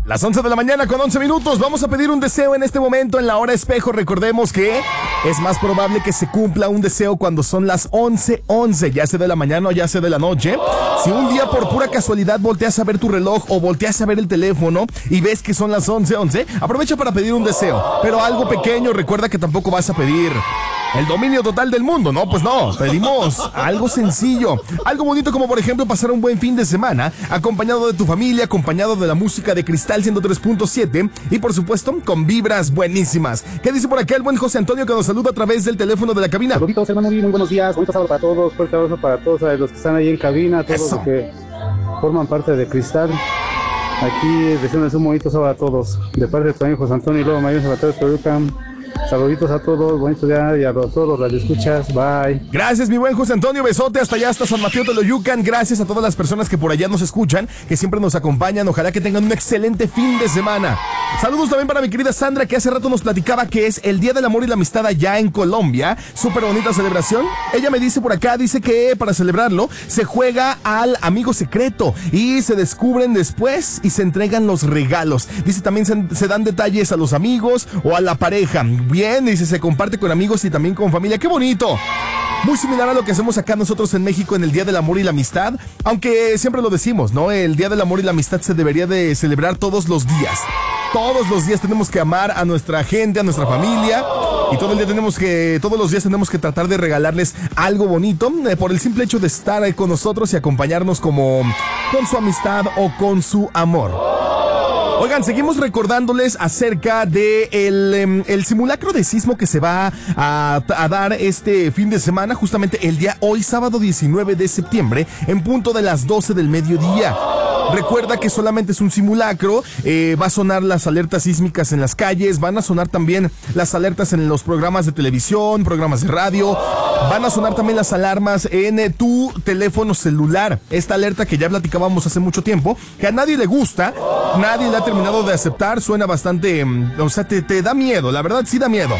Las 11 de la mañana con 11 minutos. Vamos a pedir un deseo en este momento en la hora espejo. Recordemos que es más probable que se cumpla un deseo cuando son las 11:11, ya sea de la mañana o ya sea de la noche. Si un día por pura casualidad volteas a ver tu reloj o volteas a ver el teléfono y ves que son las 11:11, aprovecha para pedir un deseo. Pero algo pequeño, recuerda que tampoco vas a pedir el dominio total del mundo, ¿no? Pues no, pedimos algo sencillo, algo bonito, como por ejemplo pasar un buen fin de semana, acompañado de tu familia, acompañado de la música de Cristal 103.7 y por supuesto con vibras buenísimas. ¿Qué dice por acá el buen José Antonio que nos saluda a través del teléfono de la cabina? Saluditos, hermano, muy buenos días, bonito sábado para todos, fuerte abrazo para todos los que están ahí en cabina, todos los que forman parte de Cristal. Aquí deseándoles un bonito sábado a todos, de parte de tu amigo José Antonio y luego Mayor Salvatore Toruca. Saluditos a todos, bonito día y a todos los radioescuchas, bye. Gracias, mi buen José Antonio, besote hasta allá, hasta San Mateo Toloyucan. Gracias a todas las personas que por allá nos escuchan, que siempre nos acompañan. Ojalá que tengan un excelente fin de semana. Saludos también para mi querida Sandra, que hace rato nos platicaba que es el Día del Amor y la Amistad allá en Colombia. Súper bonita celebración. Ella me dice por acá, dice que para celebrarlo se juega al amigo secreto y se descubren después y se entregan los regalos. Dice también se dan detalles a los amigos o a la pareja. Bien, dice, se comparte con amigos y también con familia. ¡Qué bonito! Muy similar a lo que hacemos acá nosotros en México en el Día del Amor y la Amistad, aunque siempre lo decimos, ¿no? El Día del Amor y la Amistad se debería de celebrar todos los días. Todos los días tenemos que amar a nuestra gente, a nuestra familia, y todos los días tenemos que tratar de regalarles algo bonito por el simple hecho de estar ahí con nosotros y acompañarnos con su amistad o con su amor. Oigan, seguimos recordándoles acerca de el simulacro de sismo que se va a dar este fin de semana, justamente el día hoy, sábado 19 de septiembre, en punto de las 12 del mediodía. Recuerda que solamente es un simulacro, va a sonar las alertas sísmicas en las calles, van a sonar también las alertas en los programas de televisión, programas de radio, van a sonar también las alarmas en tu teléfono celular. Esta alerta que ya platicábamos hace mucho tiempo, que a nadie le gusta, nadie la ha terminado de aceptar, suena bastante, o sea, te da miedo, la verdad sí da miedo.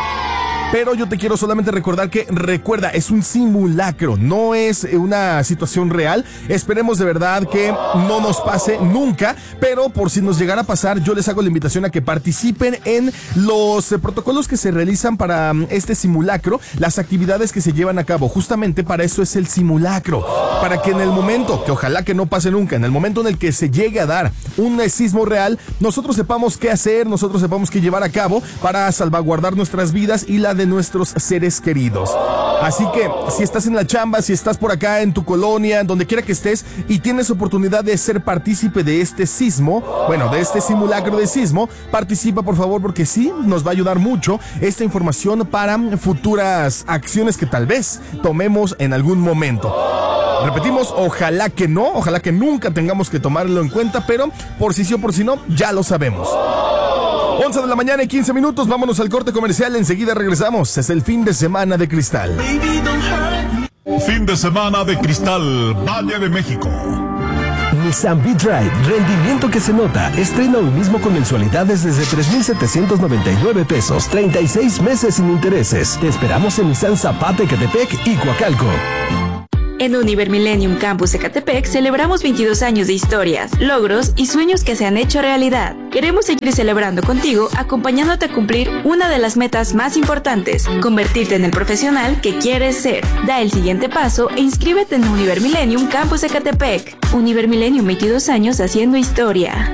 Pero yo te quiero solamente recordar que, recuerda, es un simulacro, no es una situación real. Esperemos de verdad que no nos pase nunca, pero por si nos llegara a pasar, yo les hago la invitación a que participen en los protocolos que se realizan para este simulacro, las actividades que se llevan a cabo. Justamente para eso es el simulacro, para que en el momento, que ojalá que no pase nunca, en el momento en el que se llegue a dar un sismo real, nosotros sepamos qué hacer, nosotros sepamos qué llevar a cabo para salvaguardar nuestras vidas y la de nuestros seres queridos. Así que si estás en la chamba, si estás por acá en tu colonia, donde quiera que estés y tienes oportunidad de ser partícipe de este sismo, bueno, de este simulacro de sismo, participa por favor, porque sí, nos va a ayudar mucho esta información para futuras acciones que tal vez tomemos en algún momento. Repetimos, ojalá que no, ojalá que nunca tengamos que tomarlo en cuenta, pero por si sí o por si no, ya lo sabemos. 11 de la mañana y 15 minutos, vámonos al corte comercial, enseguida regresamos. Es el fin de semana de Cristal. Fin de semana de Cristal, Valle de México. Nissan V-Drive, rendimiento que se nota. Estrena hoy mismo con mensualidades desde 3,799 pesos, 36 meses sin intereses. Te esperamos en Nissan Zapata, Ecatepec y Coacalco. En Univer Millennium Campus Ecatepec celebramos 22 años de historias, logros y sueños que se han hecho realidad. Queremos seguir celebrando contigo, acompañándote a cumplir una de las metas más importantes, convertirte en el profesional que quieres ser. Da el siguiente paso e inscríbete en Univer Millennium Campus Ecatepec. Univer Millennium, 22 años haciendo historia.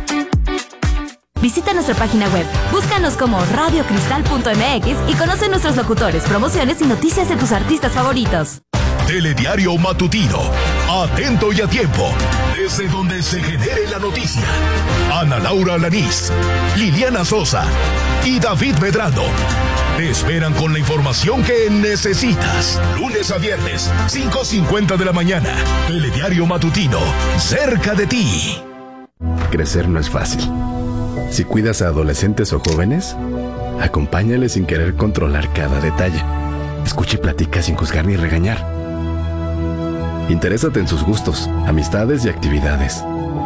Visita nuestra página web, búscanos como radiocristal.mx y conoce nuestros locutores, promociones y noticias de tus artistas favoritos. Telediario Matutino, atento y a tiempo, desde donde se genere la noticia. Ana Laura Alanís, Liliana Sosa y David Medrano te esperan con la información que necesitas. Lunes a viernes, 5:50 de la mañana. Telediario Matutino, cerca de ti. Crecer no es fácil. Si cuidas a adolescentes o jóvenes, acompáñales sin querer controlar cada detalle. Escucha y platica sin juzgar ni regañar. Interésate en sus gustos, amistades y actividades.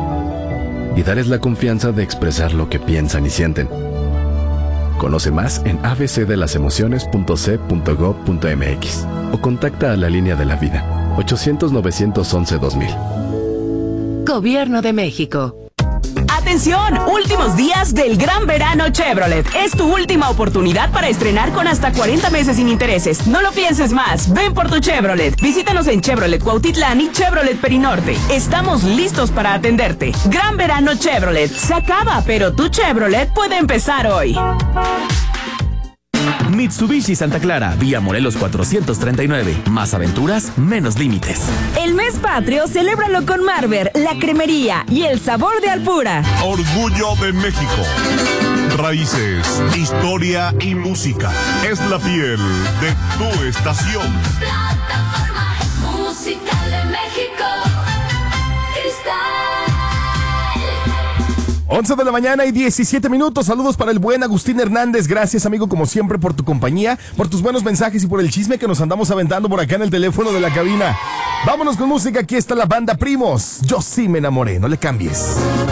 Y dales la confianza de expresar lo que piensan y sienten. Conoce más en abcdelasemociones.c.gov.mx o contacta a la línea de la vida 800-911-2000. Gobierno de México. ¡Atención! Últimos días del Gran Verano Chevrolet. Es tu última oportunidad para estrenar con hasta 40 meses sin intereses. No lo pienses más. Ven por tu Chevrolet. Visítanos en Chevrolet Cuautitlán y Chevrolet Perinorte. Estamos listos para atenderte. Gran Verano Chevrolet. Se acaba, pero tu Chevrolet puede empezar hoy. Mitsubishi Santa Clara, vía Morelos 439. Más aventuras, menos límites. El mes patrio, celébralo con Marver, la cremería y el sabor de Alpura. Orgullo de México. Raíces, historia y música. Es la piel de tu estación. Plataforma Musical de México. Cristal. 11 de la mañana y 17 minutos. Saludos para el buen Agustín Hernández. Gracias, amigo, como siempre, por tu compañía, por tus buenos mensajes y por el chisme que nos andamos aventando por acá en el teléfono de la cabina. Vámonos con música. Aquí está la banda Primos. Yo sí me enamoré. No le cambies.